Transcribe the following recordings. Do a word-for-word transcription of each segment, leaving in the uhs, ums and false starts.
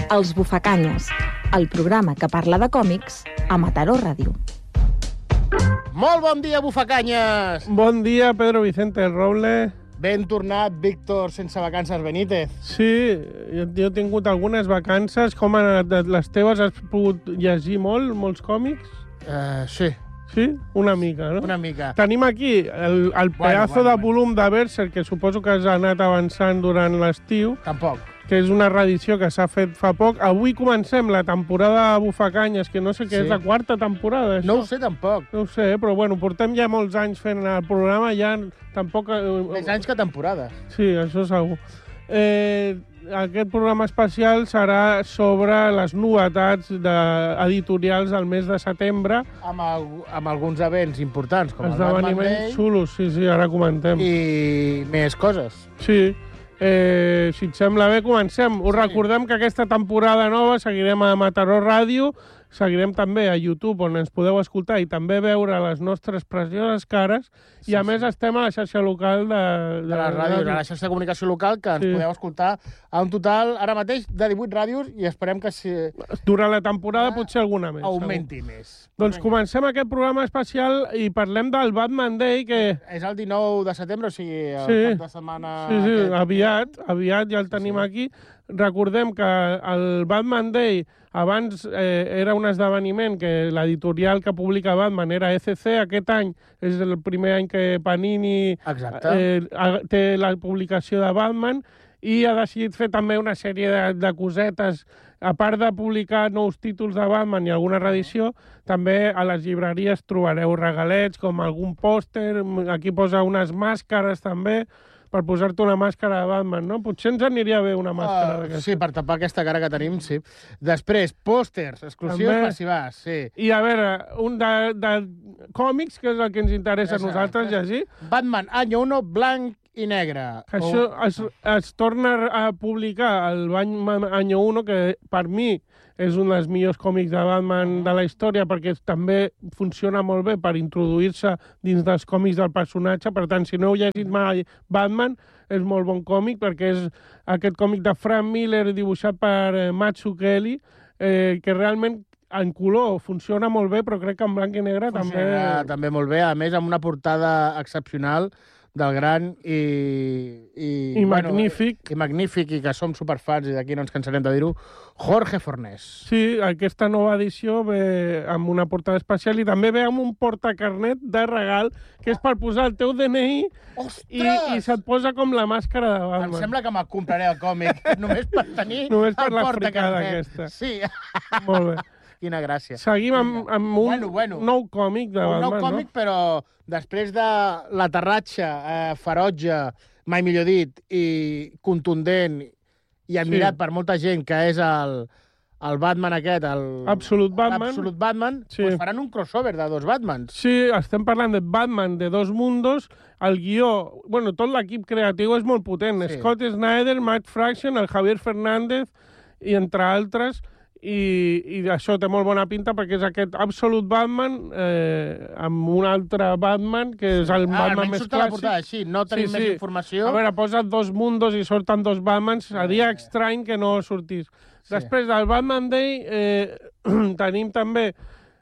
Els Bufacanyes, el programa que parla de còmics a Mataró Ràdio. Molt bon dia, Bufacanyes! Bon dia, Pedro Vicente Roble. Ben tornat, Víctor, sense vacances Benítez. Sí, jo, jo he tingut algunes vacances. Com han anat les teves? Has pogut llegir molt, molts còmics? Uh, sí. Sí? Una mica, no? Una mica. Tenim aquí el, el pedazo bueno, bueno, de volum de Berserk, que suposo que has anat avançant durant l'estiu. Tampoc. Que és una reedició que s'ha fet fa poc. Avui comencem la temporada de Bufacanyes, que no sé què Sí. és la quarta temporada, això. No ho sé, tampoc. No ho sé, però bueno, portem ja molts anys fent el programa, ja tampoc... Més anys que temporada. Sí, això segur. Eh, aquest programa especial serà sobre les novetats de, editorials del mes de setembre. Amb, el, amb alguns events importants, com el Batman Esdeveniments Day. xulos, sí, sí, ara comentem. I més coses. Sí. Eh, si et sembla bé, comencem. Us Sí. recordem que aquesta temporada nova seguirem a Mataró Ràdio, seguirem també a YouTube, on ens podeu escoltar i també veure les nostres precioses cares, Sí, i a sí. més estem a la xarxa local de, De les ràdios, a la xarxa de comunicació local, que ens Sí. podeu escoltar a un total, ara mateix, de divuit ràdios, i esperem que si Durant la temporada potser alguna més. augmenti més. Segur. Doncs comencem aquest programa especial i parlem del Batman Day, que... És el dinou de setembre, o sigui, el Sí. cap de setmana... Sí, sí, aquest. aviat, aviat ja el tenim Sí. aquí. Recordem que el Batman Day abans eh, era un esdeveniment que l'editorial que publica Batman era E C C. Aquest any és el primer any que Panini Exacte. eh, ha- té la publicació de Batman i ha decidit fer també una sèrie de, de cosetes. A part de publicar nous títols de Batman i alguna reedició, també a les llibreries trobareu regalets com algun pòster, aquí posa unes màscares també, per posar-te una màscara de Batman, no? Potser ens aniria bé una màscara Uh, d'aquesta. sí, per tapar aquesta cara que tenim, sí. Després, pòsters exclusius També. per si vas, sí. I a veure, un de, de còmics, que és el que ens interessa a Exacte. nosaltres llegir, Batman, Año uno, blanc i negre. que això O- es, es torna a publicar el Batman Año uno, que per mi és un dels millors còmics de Batman de la història, perquè també funciona molt bé per introduir-se dins dels còmics del personatge. Per tant, si no heu llegit mai Batman, és molt bon còmic, perquè és aquest còmic de Frank Miller dibuixat per eh, Mazzucchelli, eh, que realment en color funciona molt bé, però crec que en blanc i negre també... Funciona també molt bé, a més amb una portada excepcional del gran i... I, I magnífic. I magnífic, i que som superfans, i d'aquí no ens cansarem de dir-ho, Jorge Fornés. Sí, aquesta nova edició ve amb una portada especial i també ve amb un portacarnet de regal, que és per posar el teu D N I Ostres! i, i se't posa com la màscara de Batman. Em sembla que me'l compraré el còmic, només per tenir Només per el la portacarnet. fricada aquesta. Sí, Molt bé. quina gràcia. Seguim amb, amb un Bueno, bueno. nou còmic de Un Batman, nou còmic, no? però després de l'aterratge eh, ferotge, mai millor dit, i contundent i admirat Sí. per molta gent, que és el, el Batman aquest, el... Absolute Batman. Absolute Batman, Sí. doncs faran un crossover de dos Batmans. Sí, estem parlant de Batman de dos mundos. El guió, bueno, tot l'equip creatiu és molt potent. Sí. Scott Snyder, Matt Fraction, el Javier Fernández, i entre altres, i, i això té molt bona pinta perquè és aquest Absolute Batman eh, amb un altre Batman, que és el Ah, Batman almenys més surt a la clàssic. portada així, no tenim Sí, més sí. informació. A veure, posa dos mundos i surten dos Batmans. Seria Eh. estrany que no sortís. Sí. Després del Batman Day eh, tenim també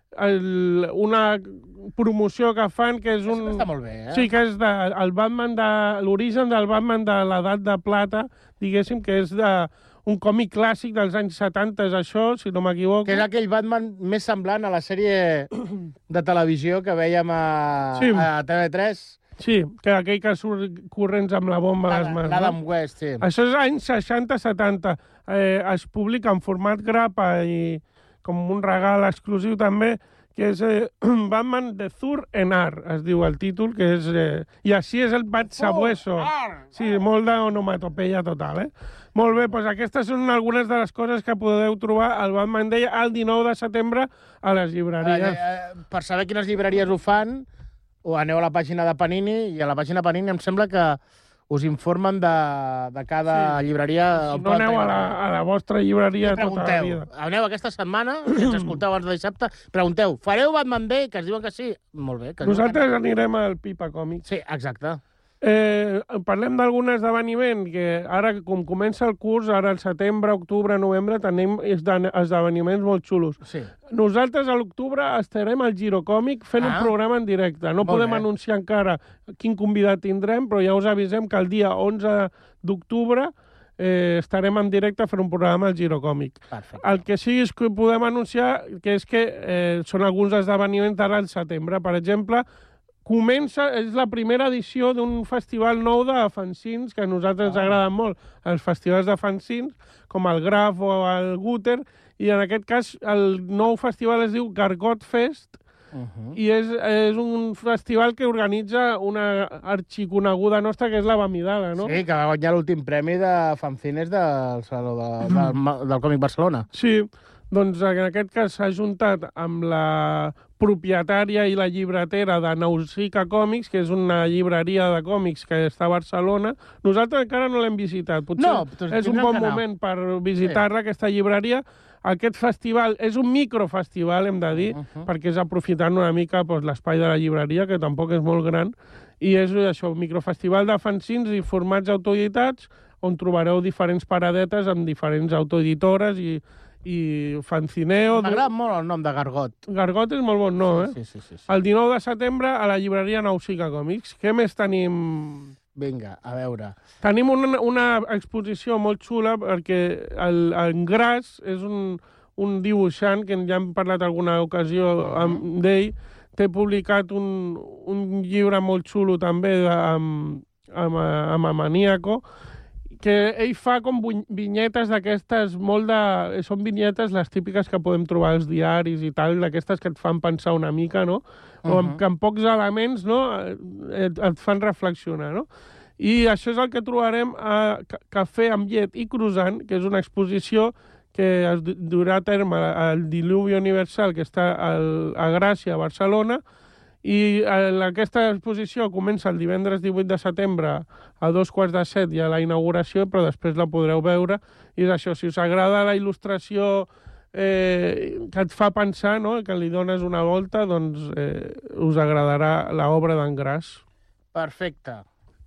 el, una promoció que fan que és un... Això està molt bé, eh? Sí, que és de, el Batman de l'origen del Batman de l'edat de plata, diguéssim, que és de un còmic clàssic dels anys setanta, és això, si no m'equivoco. Que és aquell Batman més semblant a la sèrie de televisió que veiem a, Sí. a T V tres. Sí, que aquell que surt corrents amb la bomba a les mans. L'Adam No? West, sí. Això és anys seixanta setanta. Eh, es publica en format grapa i com un regal exclusiu també, que és eh, Batman de Zur en Art, es diu el títol, que és... Eh, I així és el Bat Sabueso. Sí, molt d'onomatopeia total, eh? Molt bé, doncs aquestes són algunes de les coses que podeu trobar al Batman Day el dinou de setembre a les llibreries. Eh, eh, per saber quines llibreries ho fan, o aneu a la pàgina de Panini, i a la pàgina Panini em sembla que us informen de, de cada Sí. llibreria. Si no aneu a la, a la vostra llibreria tota la Pregunteu, vida. aneu aquesta setmana, si ens escolteu abans de dissabte, pregunteu, fareu Batman Day? Que es diuen que sí. Molt bé. Que es diuen que Nosaltres anirem al Pipa Còmics. no. Sí, exacte. Eh, parlem d'algun esdeveniment que ara, com comença el curs, ara al setembre, octubre, novembre, tenim esde- esdeveniments molt xulos. Sí. Nosaltres a l'octubre estarem al Girocòmic fent Ah. un programa en directe. No Molt podem bé. anunciar encara quin convidat tindrem, però ja us avisem que el dia onze d'octubre eh, estarem en directe fent un programa al Girocòmic. Perfecte. El que sí és que podem anunciar que és que eh, són alguns esdeveniments d'ara al setembre. Per exemple, comença, és la primera edició d'un festival nou de fanzins que a nosaltres ens Ah. agraden molt, els festivals de fanzins, com el Graf o el Guter, i en aquest cas el nou festival es diu Gargot Fest, Uh -huh. i és, és un festival que organitza una arxiconeguda nostra, que és la Bamidala, no? Sí, que va guanyar l'últim premi de fanzines del Saló de, del, del Còmic Barcelona. Sí, doncs en aquest cas s'ha juntat amb la propietària i la llibretera de Nausica Còmics, que és una llibreria de còmics que està a Barcelona. Nosaltres encara no l'hem visitat. Potser No, doncs és un tindrem bon que anar. moment per visitar-la, aquesta llibreria. Aquest festival és un microfestival, hem de dir, Uh -huh. perquè és aprofitant una mica doncs, l'espai de la llibreria, que tampoc és molt gran, i és això, un microfestival de fanzins i formats autoeditats, on trobareu diferents paradetes amb diferents autoeditores i, i fanzineo. M'agrada molt el nom de Gargot. Gargot és molt bon nom, eh? Sí, sí, sí, sí. El dinou de setembre a la llibreria Nausica Còmics. Què més tenim? Vinga, a veure. Tenim una, una exposició molt xula perquè el, en Gras és un, un dibuixant que ja hem parlat alguna ocasió amb d'ell. Té publicat un, un llibre molt xulo també de, amb, amb, amb Amaníaco, que ell fa com buny- vinyetes d'aquestes molt de... Són vinyetes les típiques que podem trobar als diaris i tal, d'aquestes que et fan pensar una mica, no? O amb, Mhm. que amb pocs elements, no?, et, et fan reflexionar, no? I això és el que trobarem a Ca- Cafè amb llet i croissant, que és una exposició que es du- durà a terme al Diluvi Universal, que està al, a Gràcia, a Barcelona, i eh, aquesta exposició comença el divendres divuit de setembre a dos quarts de set i a la inauguració, però després la podreu veure. I és això, si us agrada la il·lustració eh, que et fa pensar, no?, que li dones una volta, doncs eh, us agradarà l'obra d'en Gras. Perfecte.